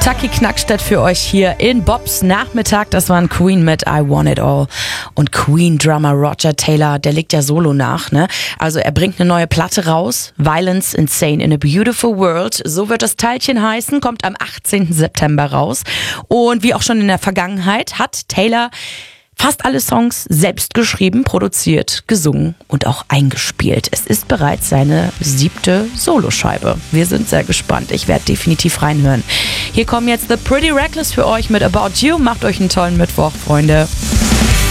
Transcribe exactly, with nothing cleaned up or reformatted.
Taki Knackstedt für euch hier in Bobs Nachmittag. Das waren Queen mit I Want It All. Und Queen-Drummer Roger Taylor, der legt ja solo nach, ne? Also er bringt eine neue Platte raus. Violence Insane in a Beautiful World. So wird das Teilchen heißen. Kommt am achtzehnten September raus. Und wie auch schon in der Vergangenheit hat Taylor fast alle Songs selbst geschrieben, produziert, gesungen und auch eingespielt. Es ist bereits seine siebte Soloscheibe. Wir sind sehr gespannt. Ich werde definitiv reinhören. Hier kommen jetzt The Pretty Reckless für euch mit About You. Macht euch einen tollen Mittwoch, Freunde.